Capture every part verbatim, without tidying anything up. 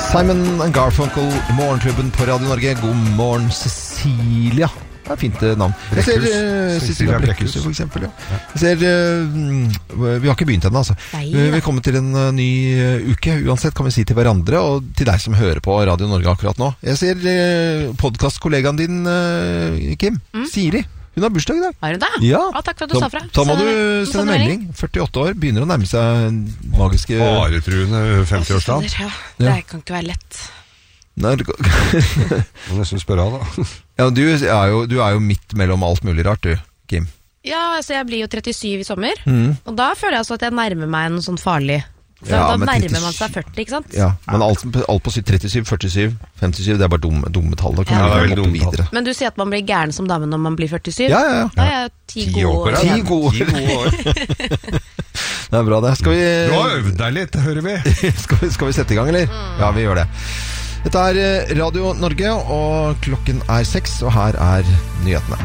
Simon and Garfunkel i Morgenklubben på Radio Norge. God morgen, Cecilia. Det er fint navn. Jeg ser uh, Cecilia Brekkhus for eksempel, ja. Jeg ser, uh, vi har ikke begynt ennå, altså. Vi er kommet til en uh, ny uh, uke, uansett kan vi si til hverandre, og til deg som hører på Radio Norge akkurat nå. Jeg ser uh, podcastkollegaen din, uh, Kim, mm. Siri. Hun har bursdag i dag. Har hun det? Ja. Ah, takk for at du da, sa fra. Da må du sende melding. førtiåtte år, begynner å nærme seg magiske... Faretruende femti-årsdag. Ja, det ja. Kan ikke være lett. Nei, du kan... Må nesten spørre han da. Ja, du er, jo, du er jo midt mellom alt mulig rart, du, Kim. Ja, altså jeg blir jo trettisyv i sommer, mm. og da føler jeg så at jeg nærmer meg en sånn farlig... Så ja, da nærmer trettisju man seg førti, ikke sant? Ja, men alt, alt på trettisju, førtisju, femtisju, det er bare dumme, dumme tall. Da kan ja, man gå videre. Men du sier at man blir gæren som dame når man blir førtisju? Ja, ja, ja. Da er jeg ti gode år. Ti gode år. Ti gode år. Det er bra det. Skal vi... Du har øvd deg litt, hører vi. skal, vi skal vi sette i gang, eller? Mm. Ja, vi gjør det. Dette er Radio Norge, og klokken er seks, og her er nyhetene.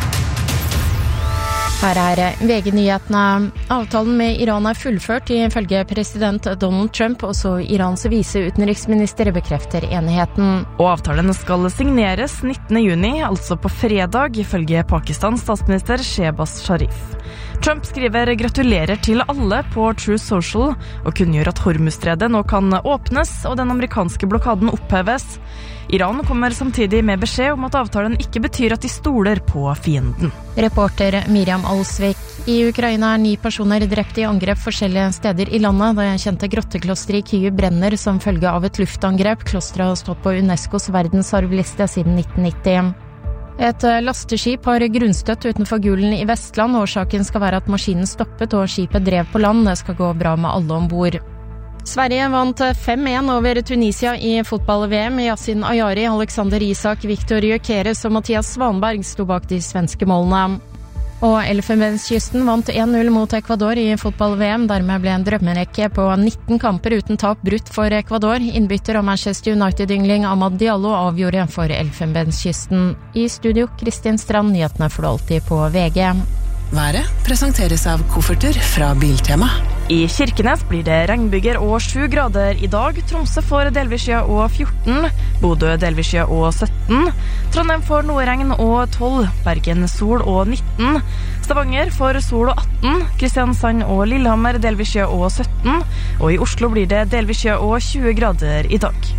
Her er V G-nyhetene. Avtalen med Iran er fullført ifølge president Donald Trump, og så Irans viseutenriksminister bekrefter enigheten. Og avtalen skal signeres nittende juni, altså på fredag, ifølge Pakistans statsminister Shehbaz Sharif. Trump skriver gratulerer til alle på True Social, og kunngjør at Hormuzstredet nå kan åpnes, og den amerikanske blokaden oppheves. Iran kommer samtidig med beskjed om at avtalen ikke betyr at de stoler på fienden. Reporter Miriam Alsvik. I Ukraina er ni personer drept i angrep forskjellige steder i landet. Det kjente grotteklosteret i Kyiv brenner som følge av et luftangrep. Klosteret har stått på UNESCOs verdensarvliste siden nitten nitti. Et lasteskip har grunnstøtt utenfor Gulen i Vestland. Årsaken skal være at maskinen stoppet og skipet drev på land. Det skal gå bra med alle ombord. Sverige vant fem en over Tunisia i fotball-V M. Yasin Ayari, Alexander Isak, Viktor Gyökeres og Mathias Svanberg sto bak de svenske målene. Og Elfenbenskysten vant en null mot Ecuador i fotball-V M. Dermed ble en drømmerekke på nitten kamper uten tap brutt for Ecuador. Innbytter av Manchester United-yngling Amad Diallo avgjorde for Elfenbenskysten. I studio, Kristin Strand, nyhetene får du alltid på V G. Været presenteres av kofferter fra Biltema. I Kirkenes blir det regnbyger og sju grader i dag. Tromsø får delvis skya og fjorten. Bodø delvis skya og sytten. Trondheim får noe regn og tolv. Bergen sol og nitten. Stavanger får sol og atten. Kristiansand og Lillehammer delvis skya og sytten. Og i Oslo blir det delvis skya og tjue grader i dag.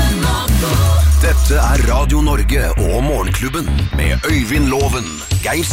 Dette er Radio Norge og Morgenklubben med Øyvind Loven, Geir